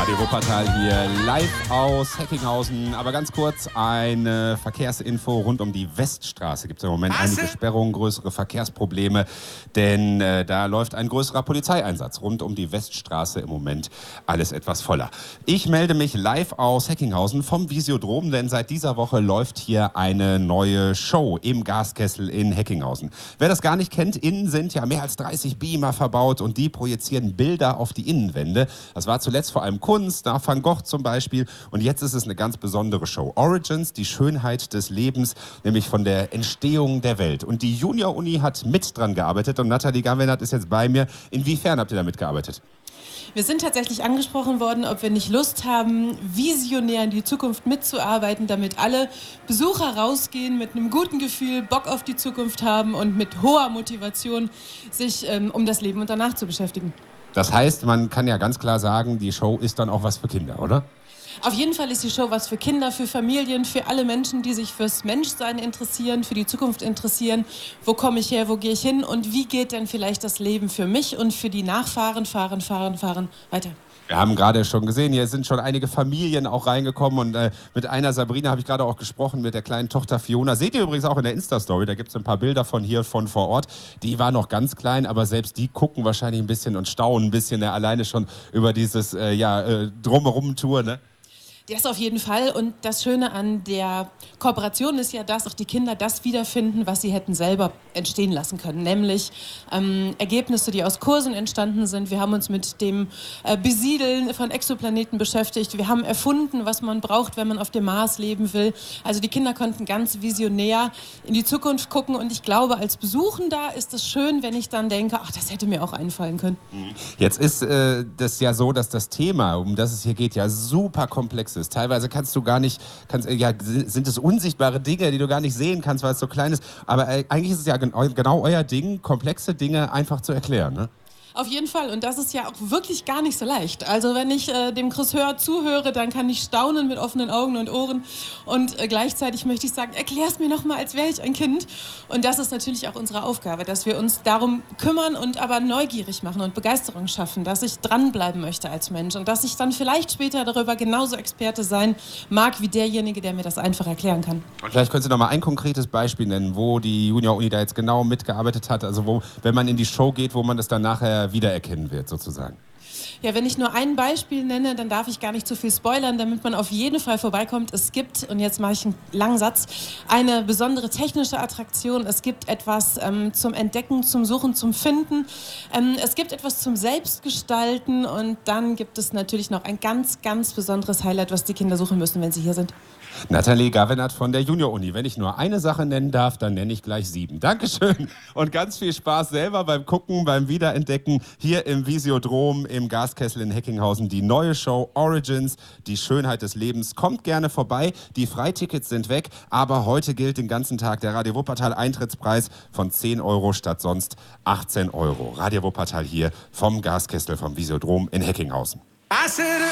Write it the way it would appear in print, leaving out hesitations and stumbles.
Radio Wuppertal hier live aus Heckinghausen. Aber ganz kurz eine Verkehrsinfo rund um die Weststraße. Gibt es im Moment einige Sperrungen, größere Verkehrsprobleme, denn da läuft ein größerer Polizeieinsatz rund um die Weststraße im Moment alles etwas voller. Ich melde mich live aus Heckinghausen vom Visiodrom, denn seit dieser Woche läuft hier eine neue Show im Gaskessel in Heckinghausen. Wer das gar nicht kennt, innen sind ja mehr als 30 Beamer verbaut und die projizieren Bilder auf die Innenwände. Das war zuletzt vor allem Kunst, nach Van Gogh zum Beispiel. Und jetzt ist es eine ganz besondere Show. Origins, die Schönheit des Lebens, nämlich von der Entstehung der Welt. Und die Junior-Uni hat mit dran gearbeitet und Nathalie Gavenat ist jetzt bei mir. Inwiefern habt ihr damit gearbeitet? Wir sind tatsächlich angesprochen worden, ob wir nicht Lust haben, visionär in die Zukunft mitzuarbeiten, damit alle Besucher rausgehen mit einem guten Gefühl, Bock auf die Zukunft haben und mit hoher Motivation sich um das Leben und danach zu beschäftigen. Das heißt, man kann ja ganz klar sagen, die Show ist dann auch was für Kinder, oder? Auf jeden Fall ist die Show was für Kinder, für Familien, für alle Menschen, die sich fürs Menschsein interessieren, für die Zukunft interessieren. Wo komme ich her, wo gehe ich hin und wie geht denn vielleicht das Leben für mich und für die Nachfahren, fahren weiter? Wir haben gerade schon gesehen, hier sind schon einige Familien auch reingekommen und mit einer Sabrina habe ich gerade auch gesprochen, mit der kleinen Tochter Fiona. Seht ihr übrigens auch in der Insta-Story, da gibt es ein paar Bilder von hier, von vor Ort. Die war noch ganz klein, aber selbst die gucken wahrscheinlich ein bisschen und staunen ein bisschen alleine schon über dieses Drumherum-Tour, ne? Das auf jeden Fall. Und das Schöne an der Kooperation ist ja, dass auch die Kinder das wiederfinden, was sie hätten selber entstehen lassen können. Nämlich Ergebnisse, die aus Kursen entstanden sind. Wir haben uns mit dem Besiedeln von Exoplaneten beschäftigt. Wir haben erfunden, was man braucht, wenn man auf dem Mars leben will. Also die Kinder konnten ganz visionär in die Zukunft gucken. Und ich glaube, als Besuchender ist es schön, wenn ich dann denke, ach, das hätte mir auch einfallen können. Jetzt ist das ja so, dass das Thema, um das es hier geht, ja super komplex ist. Teilweise kannst du gar nicht, sind es unsichtbare Dinge, die du gar nicht sehen kannst, weil es so klein ist. Aber eigentlich ist es ja genau euer Ding, komplexe Dinge einfach zu erklären, ne? Auf jeden Fall. Und das ist ja auch wirklich gar nicht so leicht. Also wenn ich dem Chris zuhöre, dann kann ich staunen mit offenen Augen und Ohren. Und gleichzeitig möchte ich sagen, erklär es mir nochmal, als wäre ich ein Kind. Und das ist natürlich auch unsere Aufgabe, dass wir uns darum kümmern und aber neugierig machen und Begeisterung schaffen, dass ich dranbleiben möchte als Mensch und dass ich dann vielleicht später darüber genauso Experte sein mag, wie derjenige, der mir das einfach erklären kann. Und vielleicht könntest du noch mal ein konkretes Beispiel nennen, wo die Junior-Uni da jetzt genau mitgearbeitet hat. Also wo, wenn man in die Show geht, wo man das dann nachher wiedererkennen wird, sozusagen. Ja, wenn ich nur ein Beispiel nenne, dann darf ich gar nicht zu viel spoilern, damit man auf jeden Fall vorbeikommt. Es gibt, und jetzt mache ich einen langen Satz, eine besondere technische Attraktion. Es gibt etwas zum Entdecken, zum Suchen, zum Finden. Es gibt etwas zum Selbstgestalten und dann gibt es natürlich noch ein ganz, ganz besonderes Highlight, was die Kinder suchen müssen, wenn sie hier sind. Nathalie Gavenat von der Junior-Uni. Wenn ich nur eine Sache nennen darf, dann nenne ich gleich 7. Dankeschön und ganz viel Spaß selber beim Gucken, beim Wiederentdecken hier im Visiodrom im Gaskessel in Heckinghausen. Die neue Show Origins, die Schönheit des Lebens. Kommt gerne vorbei. Die Freitickets sind weg, aber heute gilt den ganzen Tag der Radio Wuppertal Eintrittspreis von 10 € statt sonst 18 €. Radio Wuppertal hier vom Gaskessel vom Visiodrom in Heckinghausen.